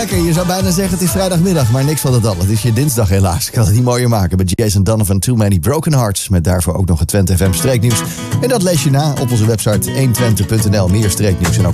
Lekker, je zou bijna zeggen het is vrijdagmiddag, maar niks van het al. Het is je dinsdag helaas. Ik kan het niet mooier maken met Jason Donovan, Too Many Broken Hearts. Met daarvoor ook nog het Twente FM streeknieuws. En dat lees je na op onze website 120.nl. Meer streeknieuws en ook